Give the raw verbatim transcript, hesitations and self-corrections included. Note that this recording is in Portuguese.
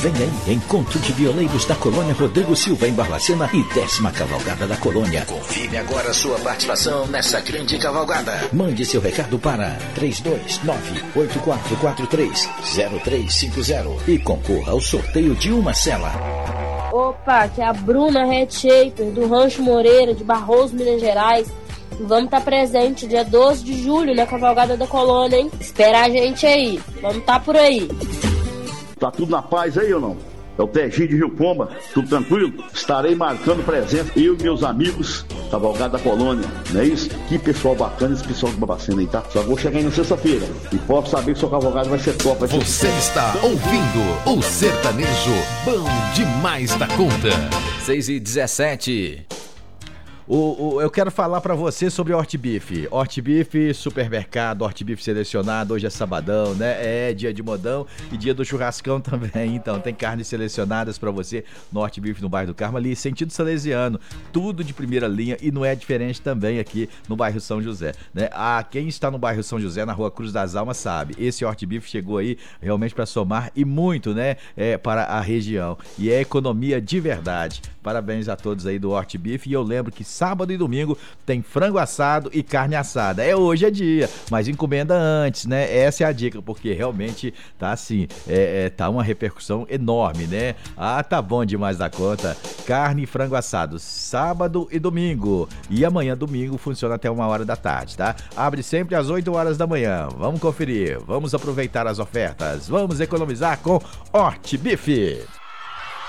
Vem aí, Encontro de Violeiros da Colônia Rodrigo Silva em Barbacena e décima Cavalgada da Colônia. Confirme agora sua participação nessa grande cavalgada. Mande seu recado para três dois nove, oito quatro quatro três, zero três cinco zero e concorra ao sorteio de uma cela. Opa, que é a Bruna Head Shaper do Rancho Moreira de Barroso, Minas Gerais. Vamos estar presente dia doze de julho na Cavalgada da Colônia, hein? Espera a gente aí. Vamos estar por aí. Tá tudo na paz aí ou não? É o Teginho de Rio Pomba, tudo tranquilo? Estarei marcando presença, eu e meus amigos, Cavalgada da Colônia, não é isso? Que pessoal bacana esse pessoal de Babacena aí, tá? Só vou chegar aí na sexta-feira e posso saber que sua cavalgada vai ser top. Vai ser... Você está ouvindo o Sertanejo Bom Demais da Conta. seis e dezessete. O, o, eu quero falar pra você sobre Hortbife. Hortbife, supermercado, Hortbife selecionado. Hoje é sabadão, né? É dia de modão e dia do churrascão também. Então, tem carnes selecionadas pra você no Hortbife, no bairro do Carmo, ali, sentido salesiano. Tudo de primeira linha e não é diferente também aqui no bairro São José, né? Ah, quem está no bairro São José, na rua Cruz das Almas, sabe. Esse Hortbife chegou aí realmente pra somar e muito, né? É, para a região. E é economia de verdade. Parabéns a todos aí do Hortbife. E eu lembro que sábado e domingo tem frango assado e carne assada. É, hoje é dia, mas encomenda antes, né? Essa é a dica, porque realmente tá assim, é, é, tá uma repercussão enorme, né? Ah, tá bom demais da conta. Carne e frango assado, sábado e domingo. E amanhã, domingo, funciona até uma hora da tarde, tá? Abre sempre às oito horas da manhã. Vamos conferir, vamos aproveitar as ofertas, vamos economizar com Hortbife.